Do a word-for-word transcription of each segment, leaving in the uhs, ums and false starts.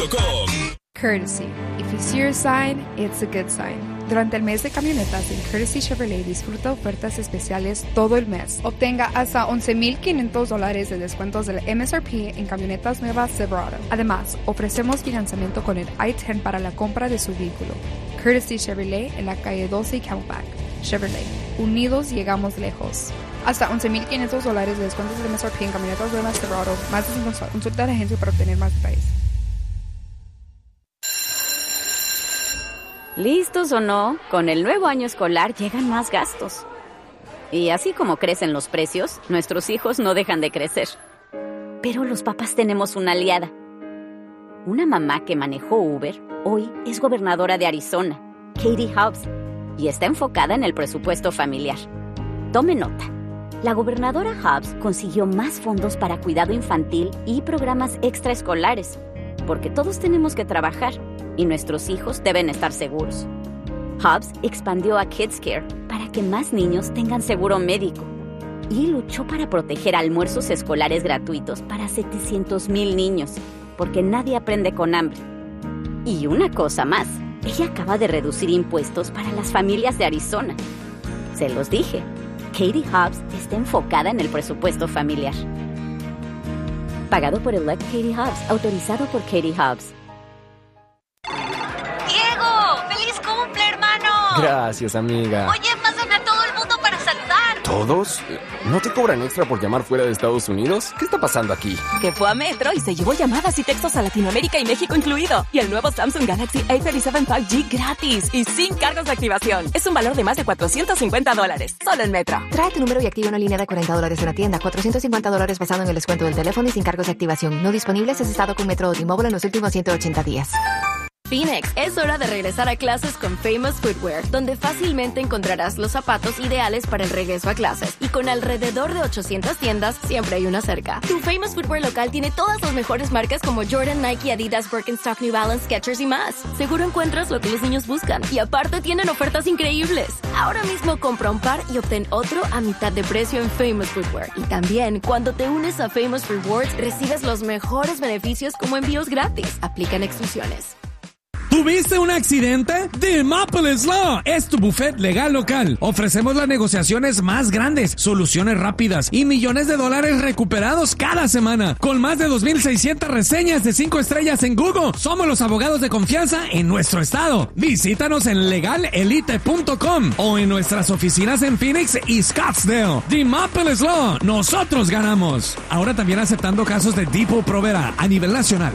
punto com. Courtesy. If you see your sign, it's a good sign. Durante el mes de camionetas en Courtesy Chevrolet disfruta ofertas especiales todo el mes. Obtenga hasta once mil quinientos dólares de descuentos del M S R P en camionetas nuevas Silverado. Además, ofrecemos financiamiento con el I diez para la compra de su vehículo. Courtesy Chevrolet en la calle doce y Camelback. Chevrolet. Unidos llegamos lejos. Hasta once mil quinientos dólares de descuentos del M S R P en camionetas nuevas Silverado. Más de cinco años. Consulta a la agencia para obtener más detalles. Listos o no, con el nuevo año escolar llegan más gastos. Y así como crecen los precios, nuestros hijos no dejan de crecer. Pero los papás tenemos una aliada. Una mamá que manejó Uber, hoy es gobernadora de Arizona, Katie Hobbs, y está enfocada en el presupuesto familiar. Tome nota. La gobernadora Hobbs consiguió más fondos para cuidado infantil y programas extraescolares, porque todos tenemos que trabajar y nuestros hijos deben estar seguros. Hobbs expandió a Kids Care para que más niños tengan seguro médico y luchó para proteger almuerzos escolares gratuitos para setecientos mil niños, porque nadie aprende con hambre. Y una cosa más, ella acaba de reducir impuestos para las familias de Arizona. Se los dije, Katie Hobbs está enfocada en el presupuesto familiar. Pagado por Elect Katie Hobbs, autorizado por Katie Hobbs. Gracias, amiga. Oye, pasan a todo el mundo para saludar. ¿Todos? ¿No te cobran extra por llamar fuera de Estados Unidos? ¿Qué está pasando aquí? Que fue a Metro y se llevó llamadas y textos a Latinoamérica y México incluido. Y el nuevo Samsung Galaxy A treinta y siete cinco G gratis y sin cargos de activación. Es un valor de más de cuatrocientos cincuenta dólares. Solo en Metro. Trae tu número y activa una línea de cuarenta dólares en la tienda. cuatrocientos cincuenta dólares basado en el descuento del teléfono y sin cargos de activación. No disponibles si has estado con Metro o T-Mobile en los últimos ciento ochenta días. Phoenix, es hora de regresar a clases con Famous Footwear, donde fácilmente encontrarás los zapatos ideales para el regreso a clases. Y con alrededor de ochocientas tiendas, siempre hay una cerca. Tu Famous Footwear local tiene todas las mejores marcas como Jordan, Nike, Adidas, Birkenstock, New Balance, Skechers y más. Seguro encuentras lo que los niños buscan. Y aparte tienen ofertas increíbles. Ahora mismo compra un par y obtén otro a mitad de precio en Famous Footwear. Y también, cuando te unes a Famous Rewards, recibes los mejores beneficios como envíos gratis. Aplican exclusiones. ¿Tuviste un accidente? The Maple Law es tu buffet legal local. Ofrecemos las negociaciones más grandes, soluciones rápidas y millones de dólares recuperados cada semana. Con más de dos mil seiscientas reseñas de cinco estrellas en Google, somos los abogados de confianza en nuestro estado. Visítanos en legal elite punto com o en nuestras oficinas en Phoenix y Scottsdale. The Maple Law, nosotros ganamos. Ahora también aceptando casos de Depot Provera a nivel nacional.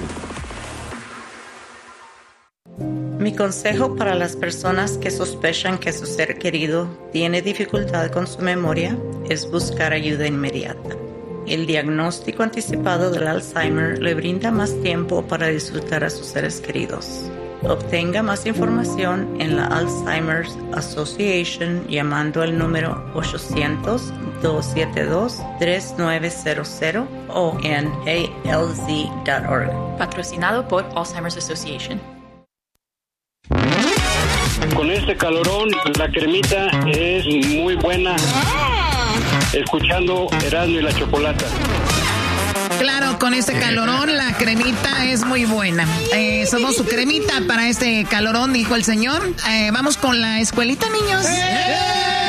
Mi consejo para las personas que sospechan que su ser querido tiene dificultad con su memoria es buscar ayuda inmediata. El diagnóstico anticipado del Alzheimer le brinda más tiempo para disfrutar a sus seres queridos. Obtenga más información en la Alzheimer's Association llamando al número ochocientos, dos siete dos, tres nueve cero cero o en a l z punto org. Patrocinado por Alzheimer's Association. Con este calorón, la cremita es muy buena. Escuchando Erasmo y la Chocolata. Claro, con este calorón, la cremita es muy buena. Eh, somos su cremita para este calorón, dijo el señor. Eh, vamos con la escuelita, niños. ¡Eh!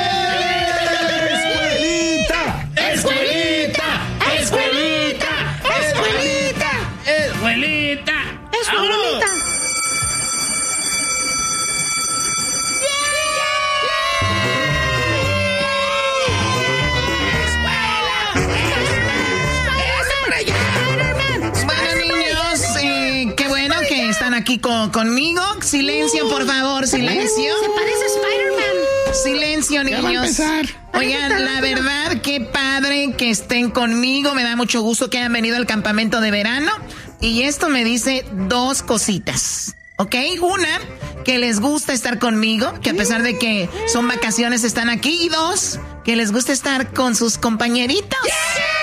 ¡Escuelita! ¡Escuelita! ¡Escuelita! ¡Escuelita! ¡Escuelita! ¡Escuelita! Aquí con, conmigo. Silencio, por favor, silencio. Se parece Spider-Man. Silencio, niños. Oigan, la verdad, qué padre que estén conmigo. Me da mucho gusto que hayan venido al campamento de verano. Y esto me dice dos cositas, ¿ok? Una, que les gusta estar conmigo, que a pesar de que son vacaciones están aquí. Y dos, que les gusta estar con sus compañeritos. Yeah.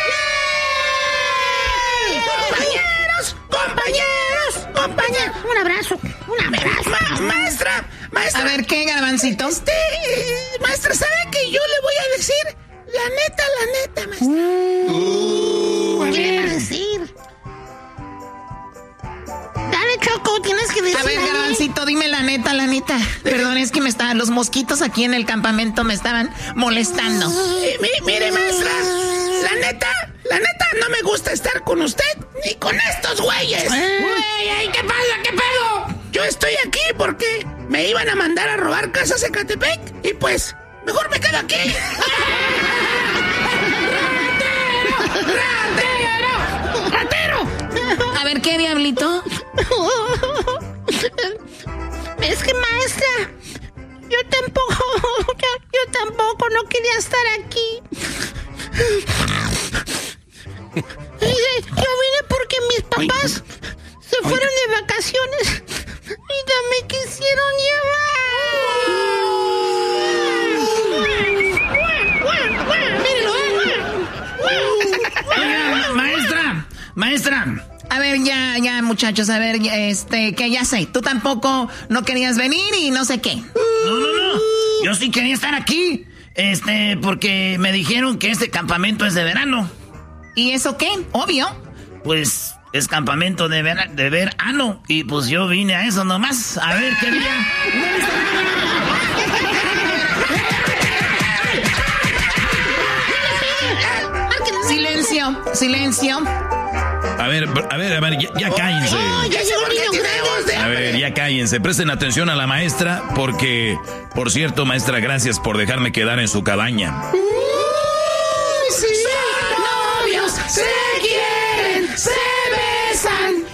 ¡Compañeros! ¡Compañeros! ¡Compañeros! Un abrazo, un abrazo. Ma- maestra, maestra. A ver, ¿qué, Garbancito? Este, maestra, ¿sabe que yo le voy a decir la neta, la neta, maestra? Uh, ¿Qué le va a decir? Dale, Choco, tienes que decir. A ver, Garbancito, dime la neta, la neta. Perdón, es que me estaban, los mosquitos aquí en el campamento me estaban molestando. Eh, mi, mire, maestra, la neta, la neta no me gusta estar con usted ni con estos güeyes. Güey, ¿qué pasa? ¿Qué pedo? Yo estoy aquí porque me iban a mandar a robar casas en Ecatepec y pues, mejor me quedo aquí. ¡Ratero! ¡Ratero! A ver, ¿qué, diablito? Es que, maestra, yo tampoco, yo, yo tampoco no quería estar aquí. Yo vine porque mis papás se fueron de vacaciones y no me quisieron llevar. Maestra, maestra. A ver, ya, ya, muchachos, a ver, este, que ya sé, tú tampoco no querías venir y no sé qué. No, no, no, yo sí quería estar aquí, este, porque me dijeron que este campamento es de verano. ¿Y eso qué? Obvio. Pues es campamento de, ver, de verano, y pues yo vine a eso nomás, a ver qué día. Silencio, silencio. A ver, a ver, a ver, ya, ya cállense. Oh, ya llegó el niño grande. A ver, ya cállense. Presten atención a la maestra porque, por cierto, maestra, gracias por dejarme quedar en su cabaña. Uy, sí. Son novios, se quieren, se besan.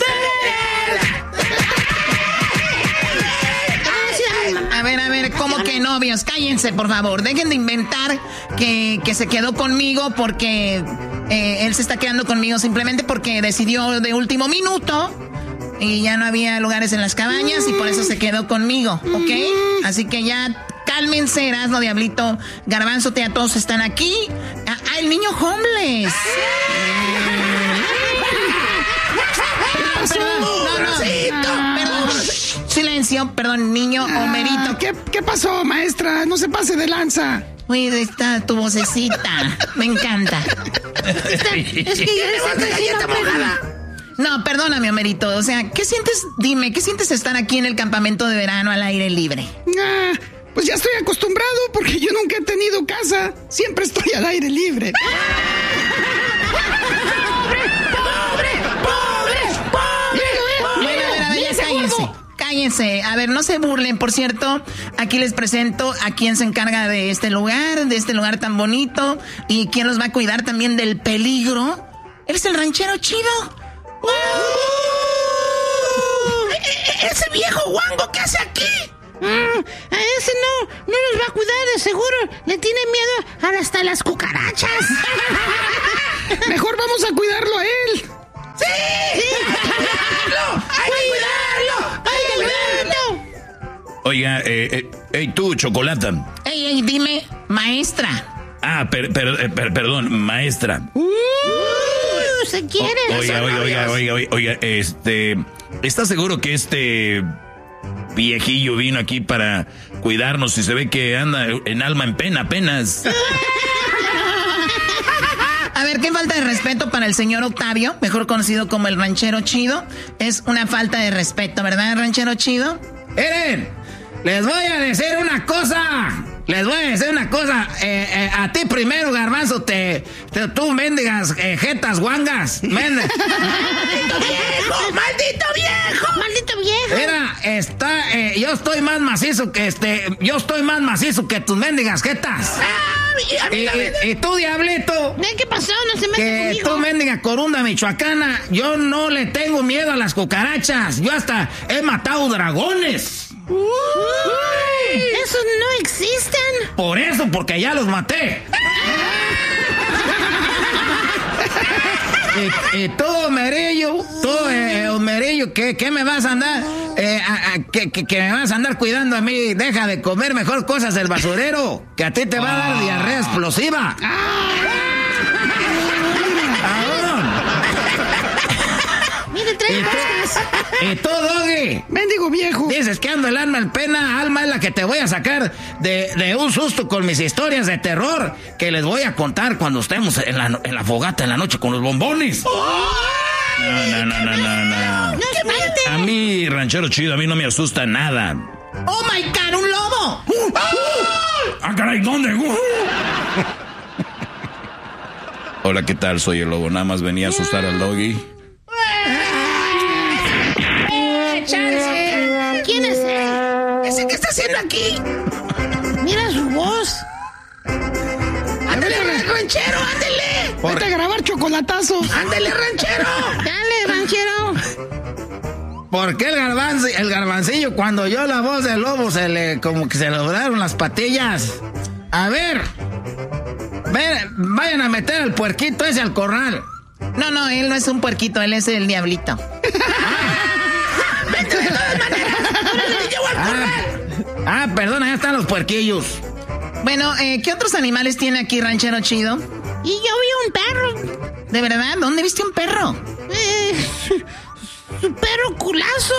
A ver, a ver, ¿cómo que novios? Cállense, por favor. Dejen de inventar que, que se quedó conmigo porque... Eh, él se está quedando conmigo simplemente porque decidió de último minuto y ya no había lugares en las cabañas y por eso se quedó conmigo, ¿ok? Así que ya cálmense, Erasmo, Diablito, Garbanzo, ya todos están aquí. Ah, ah, el niño homeless. Perdón, no, no, perdón. Silencio, perdón, niño Homerito. ¿Qué, ¿Qué pasó, maestra? No se pase de lanza. Uy, está tu vocecita. Me encanta. Está, es que ya está mojada. No, perdóname, Homerito. O sea, ¿qué sientes? Dime, ¿qué sientes estar aquí en el campamento de verano al aire libre? Ah, pues ya estoy acostumbrado porque yo nunca he tenido casa. Siempre estoy al aire libre. ¡Pobre! ¡Pobre! ¡Pobre! ¡Pobre! Bueno, a ver, a ver, ya cállense. Cállense. A ver, no se burlen. Por cierto, aquí les presento a quien se encarga de este lugar, de este lugar tan bonito, y quien los va a cuidar también del peligro. Él es el ranchero chido. ¡Uh! ¡Ese viejo guango! ¿Qué hace aquí? Mm, a ese no, no nos va a cuidar, de seguro. Le tiene miedo hasta las cucarachas. Mejor vamos a cuidarlo a él. ¡Sí! ¡Sí! ¡Hay que cuidarlo! ¡Hay que cuidarlo! Oiga, eh, eh, hey, tú, Chocolata. Ey, ey, dime, maestra. Ah, per, per, per, perdón, maestra. Uh, se quiere. O, oiga, oiga, oiga, oiga, oiga, oiga, este... ¿Estás seguro que este viejillo vino aquí para cuidarnos y se ve que anda en alma en pena apenas? A ver, qué falta de respeto para el señor Octavio, mejor conocido como el ranchero chido. Es una falta de respeto, ¿verdad, ranchero chido? Miren, les voy a decir una cosa. Les voy a decir una cosa. Eh, eh, a ti primero, Garbanzo, te, te tú mendigas eh, jetas guangas. Mende. ¡Maldito viejo! ¡Maldito viejo! ¡Maldito viejo! Mira, está, eh, yo estoy más macizo que este, yo estoy más macizo que tus mendigas jetas. Ah, y, y, y, y tú, Diablito. ¿Qué pasó? No se mete que conmigo. tú, mendiga corunda michoacana, yo no le tengo miedo a las cucarachas. Yo hasta he matado dragones. Uy, esos no existen. Por eso, porque ya los maté. y, y tú, Homerillo, tú, eh, Homerillo, ¿qué, ¿qué me vas a andar? Eh, a, a, que, que, que me vas a andar cuidando a mí. Deja de comer mejor cosas del basurero, que a ti te va a dar diarrea explosiva. Mire, trae cosas. Y tú, Doggy. Mendigo viejo. Dices que ando el alma en pena. Alma es la que te voy a sacar de, de un susto con mis historias de terror que les voy a contar cuando estemos en la, en la fogata en la noche con los bombones. Oh, no, no, no, no, no, no. No, A mí mí, ranchero chido, a mí no me asusta nada. ¡Oh, my God, un lobo! Uh, ¡Ah! ¡Ah, caray! ¿Dónde? Uh. Hola, ¿qué tal? Soy el lobo. Nada más venía a asustar al doggy. ¡Eh, Charles! ¿Quién es él? ¿Ese qué está haciendo aquí? Mira su voz. ¡Ándale, ranchero, ándale! Vete a grabar chocolatazo. ¡Ándale, ranchero! ¡Dale, ranchero! ¿Por qué el garbanzo, el garbancillo, cuando oyó la voz del lobo, se le, como que se le doblaron las patillas? A ver, ven, vayan a meter al puerquito ese al corral. No, no, él no es un puerquito, él es el diablito. ¡Vete de todas maneras! ¡Órale, llevo al corral! Ah, perdona, ya están los puerquillos. Bueno, eh, ¿qué otros animales tiene aquí, ranchero chido? Y yo vi un perro. ¿De verdad? ¿Dónde viste un perro? Eh, su perro culazo.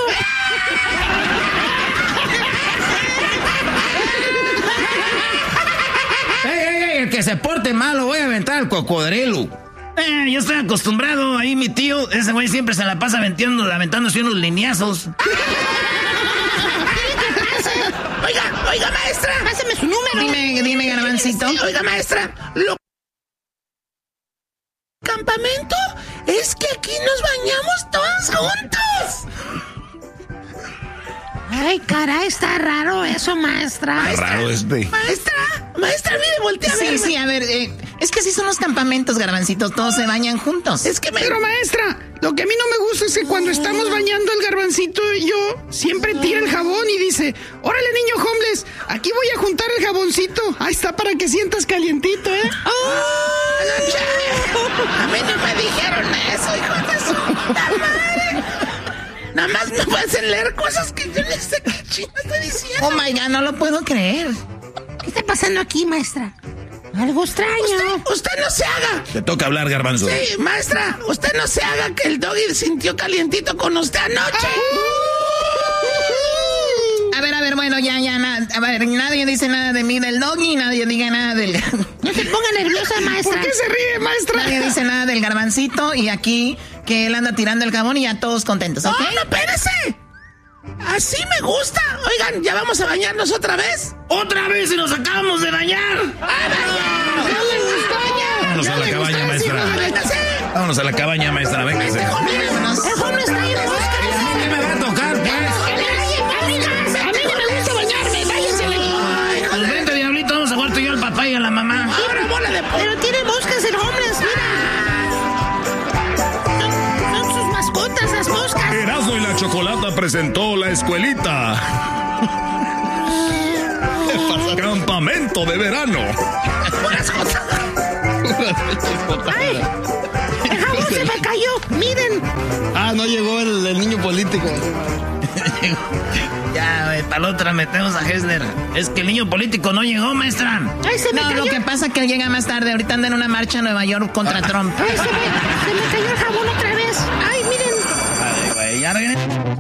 ¡Ey, ey, ey! El que se porte malo, voy a aventar al cocodrilo. Eh, yo estoy acostumbrado, ahí mi tío, ese güey siempre se la pasa aventando, aventándose unos lineazos. Oiga, oiga, maestra, pásame su número. Dime, dime, garbancito. Sí, oiga, maestra, lo... campamento es que aquí nos bañamos todos juntos. Ay, caray, está raro eso, maestra. Está raro este. Maestra, maestra, mire, voltea a Sí, ver. sí, a ver, eh, es que así son los campamentos, garbancitos, todos se bañan juntos. Es que me... Pero, maestra, lo que a mí no me gusta es que cuando estamos bañando el garbancito y yo, siempre tira el jabón y dice, órale, niño homeless, aquí voy a juntar el jaboncito. Ahí está para que sientas calientito, ¿eh? ¡Oh, no, a mí no me dijeron eso, hijo de su puta madre! Nada más me hacen leer cosas que yo no sé qué chino estoy diciendo. Oh, my God, no lo puedo creer. ¿Qué está pasando aquí, maestra? Algo extraño. Usted, usted no se haga. Te toca hablar, garbanzo. Sí, maestra, usted no se haga que el doggy sintió calientito con usted anoche. A ver, a ver, bueno, ya, ya, nada. A ver, nadie dice nada de mí del doggy, nadie diga nada del... No se ponga nerviosa, maestra. ¿Por qué se ríe, maestra? Nadie dice nada del garbancito y aquí que él anda tirando el jabón y ya todos contentos, ¿ok? ¡No, no, espérese! Así me gusta. Oigan, ¿ya vamos a bañarnos otra vez? ¡Otra vez y nos acabamos de bañar! ¡A bañar! ¡No le gusta bañar! Vámonos a la cabaña, maestra. Vámonos a la cabaña, maestra, véngase. El joven está ahí en busca. ¿Qué me va a tocar, pues? A mí no me gusta bañarme, váyanse de aquí. Pues vente, diablito, vamos a jugar tú y yo al papá y a la mamá. Ahora bola de... Pero tiene moscas el homeless, mira. Son, son sus mascotas, las moscas. Erasmo y la Chocolata presentó La Escuelita. Campamento de verano. Buenas cosas. ¡Ay! ¡El jabón se me cayó! ¡Miren! Ah, no llegó el, el niño político. Ya, güey, para la otra metemos a Hessler. Es que el niño político no llegó, maestra. ¡Ay, se me No, cayó! lo que pasa es que él llega más tarde. Ahorita anda en una marcha en Nueva York contra Trump. ¡Ay, se me, se me cayó el jabón otra vez! ¡Ay, miren! Ay, güey, ya regresé.